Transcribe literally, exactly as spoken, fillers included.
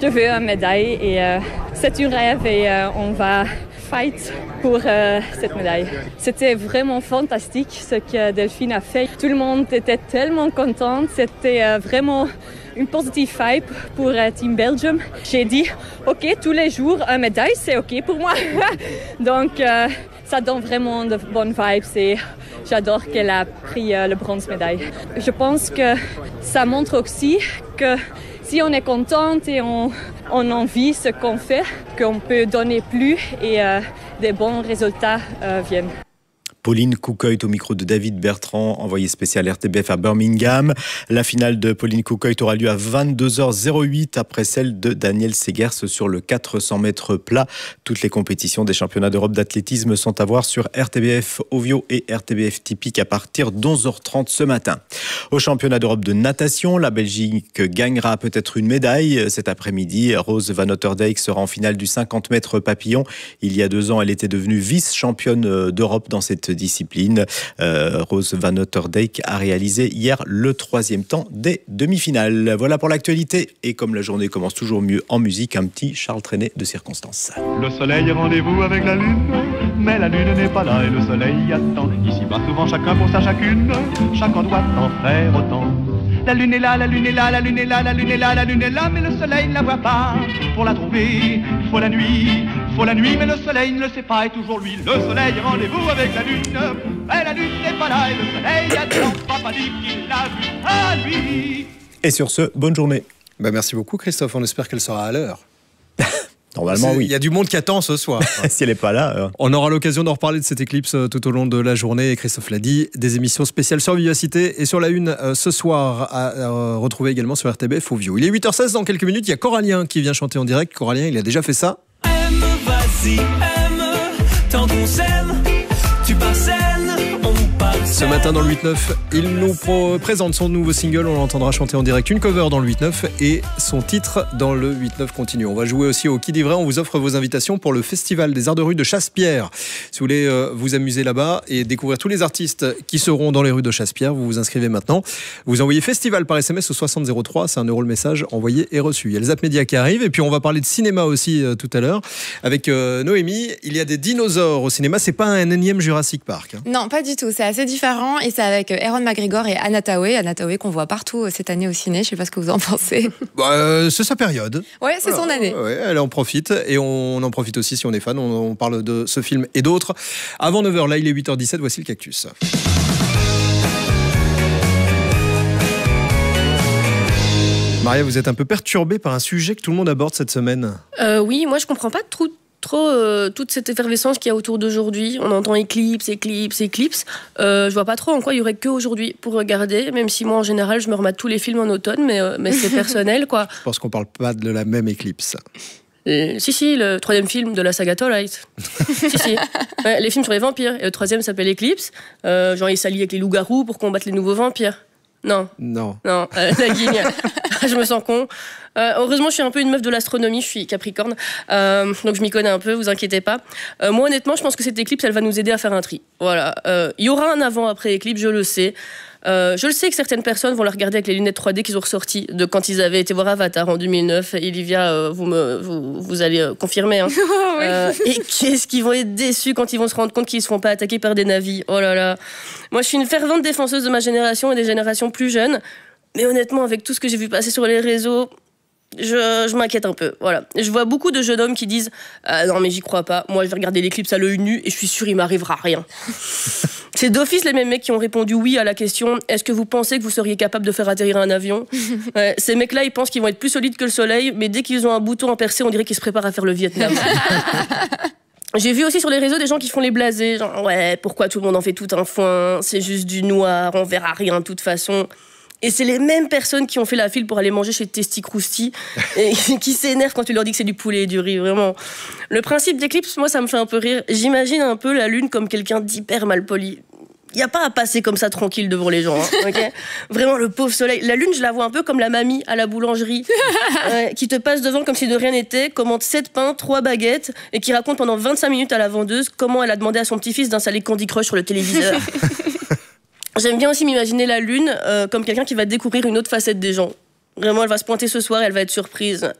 Je veux une médaille et euh, c'est un rêve et euh, on va fight pour euh, cette médaille. C'était vraiment fantastique ce que Delphine a fait. Tout le monde était tellement content. C'était euh, vraiment une positive vibe pour euh, Team Belgium. J'ai dit, ok, tous les jours, une médaille, c'est ok pour moi. Donc, euh, ça donne vraiment de bonnes vibes et j'adore qu'elle a pris euh, le bronze médaille. Je pense que ça montre aussi que si on est contente et on, on envie ce qu'on fait, qu'on peut donner plus et euh, des bons résultats euh, viennent. Pauline Coucoit au micro de David Bertrand, envoyé spécial R T B F à Birmingham. La finale de Pauline Coucoit aura lieu à vingt-deux heures zéro huit après celle de Daniel Segers sur le quatre cents mètres plat. Toutes les compétitions des championnats d'Europe d'athlétisme sont à voir sur R T B F Ovio et R T B F Typique à partir d'onze heures trente ce matin. Au championnat d'Europe de natation, la Belgique gagnera peut-être une médaille cet après-midi. Rose Van Otterdijk sera en finale du cinquante mètres papillon. Il y a deux ans, elle était devenue vice-championne d'Europe dans cette discipline. Euh, Rose Van Otterdijk a réalisé hier le troisième temps des demi-finales. Voilà pour l'actualité. Et comme la journée commence toujours mieux en musique, un petit Charles Trenet de circonstance. Le soleil est rendez-vous avec la lune, mais la lune n'est pas là et le soleil attend. Ici-bas, souvent chacun pour sa chacune, chacun doit en faire autant. La lune est là, la lune est là, la lune est là, la lune est là, la lune est là, mais le soleil ne la voit pas. Pour la trouver, faut la nuit, faut la nuit, mais le soleil ne le sait pas et toujours lui. Le soleil est rendez-vous avec la lune, mais la lune n'est pas là et le soleil attend. Papa dit qu'il l'a vu à lui. Et sur ce, bonne journée. Bah merci beaucoup Christophe, on espère qu'elle sera à l'heure. Normalement, oui. Il y a du monde qui attend ce soir. Si elle n'est pas là. Euh... On aura l'occasion d'en reparler de cette éclipse tout au long de la journée. Et Christophe l'a dit, des émissions spéciales sur Vivacité et sur la une euh, ce soir à euh, retrouver également sur R T B F Ovio. Il est huit heures seize, dans quelques minutes, il y a Corallien qui vient chanter en direct. Corallien, il a déjà fait ça. Aime, vas-y, aime, tant qu'on s'aime, tu pars saine, on part saine. Ce matin dans le huit neuf, il nous pro- présente son nouveau single. On l'entendra chanter en direct, une cover dans le huit neuf et son titre dans le huit neuf continue. On va jouer aussi au Qui dit vrai. On vous offre vos invitations pour le Festival des Arts de Rue de Chassepierre. Si vous voulez euh, vous amuser là-bas et découvrir tous les artistes qui seront dans les rues de Chassepierre, vous vous inscrivez maintenant. Vous envoyez Festival par S M S au soixante zéro trois. C'est un euro le message envoyé et reçu. Il y a le Zap Média qui arrive et puis on va parler de cinéma aussi euh, tout à l'heure avec euh, Noémie. Il y a des dinosaures au cinéma. C'est pas un énième Jurassic Park. Hein. Non, pas du tout. C'est assez différent et c'est avec Ewan McGregor et Anna Thaoué. Anna Thaoué qu'on voit partout cette année au ciné. Je sais pas ce que vous en pensez. Bah, euh, c'est sa période. Ouais, c'est voilà. son année. Ouais, elle en profite et on en profite aussi si on est fan. On, on parle de ce film et d'autres. Avant neuf heures, là il est huit heures dix-sept. Voici le Cactus. Maria, vous êtes un peu perturbée par un sujet que tout le monde aborde cette semaine. Euh, oui, moi je comprends pas trop, trop euh, toute cette effervescence qu'il y a autour d'aujourd'hui. On entend éclipse, éclipse, éclipse. Euh, je vois pas trop en quoi il y aurait que aujourd'hui pour regarder, même si moi en général je me remate tous les films en automne, mais, euh, mais c'est personnel quoi. Je pense qu'on parle pas de la même éclipse. Euh, si, si, le troisième film de la saga Twilight. si, si. Ouais, les films sur les vampires. Et le troisième s'appelle Eclipse. Euh, genre, il s'allie avec les loups-garous pour combattre les nouveaux vampires. Non. Non. Non, euh, la guigne. Je me sens con. Euh, heureusement, je suis un peu une meuf de l'astronomie, je suis Capricorne. Euh, donc, je m'y connais un peu, vous inquiétez pas. Euh, moi, honnêtement, je pense que cette éclipse, elle va nous aider à faire un tri. Voilà. Il euh, y aura un avant-après éclipse, je le sais. Euh, je le sais que certaines personnes vont la regarder avec les lunettes trois D qu'ils ont ressorties de quand ils avaient été voir Avatar en deux mille neuf. Olivia, euh, vous, me, vous, vous allez euh, confirmer. Hein. Oui. euh, et qu'est-ce qu'ils vont être déçus quand ils vont se rendre compte qu'ils ne se font pas attaquer par des navis. Oh là là. Moi, je suis une fervente défenseuse de ma génération et des générations plus jeunes. Mais honnêtement, avec tout ce que j'ai vu passer sur les réseaux, je, je m'inquiète un peu. Voilà. Je vois beaucoup de jeunes hommes qui disent ah, « Non, mais j'y crois pas. Moi, je vais regarder l'éclipse à l'œil nu et je suis sûr il m'arrivera rien. » C'est d'office les mêmes mecs qui ont répondu oui à la question « Est-ce que vous pensez que vous seriez capable de faire atterrir un avion ?» Ouais, ces mecs-là, ils pensent qu'ils vont être plus solides que le soleil, mais dès qu'ils ont un bouton à percer, on dirait qu'ils se préparent à faire le Vietnam. J'ai vu aussi sur les réseaux des gens qui font les blasés, genre « Ouais, pourquoi tout le monde en fait tout un foin? C'est juste du noir, on verra rien de toute façon. » Et c'est les mêmes personnes qui ont fait la file pour aller manger chez Testi Crousti et qui s'énervent quand tu leur dis que c'est du poulet et du riz, vraiment. Le principe d'éclipse, moi, ça me fait un peu rire. J'imagine un peu la lune comme quelqu'un d'hyper malpoli. Il n'y a pas à passer comme ça tranquille devant les gens. Hein, okay. Vraiment, le pauvre soleil. La lune, je la vois un peu comme la mamie à la boulangerie euh, qui te passe devant comme si de rien n'était, commande sept pains, trois baguettes et qui raconte pendant vingt-cinq minutes à la vendeuse comment elle a demandé à son petit-fils d'installer Candy Crush sur le téléviseur. J'aime bien aussi m'imaginer la lune euh, comme quelqu'un qui va découvrir une autre facette des gens. Vraiment, elle va se pointer ce soir et elle va être surprise.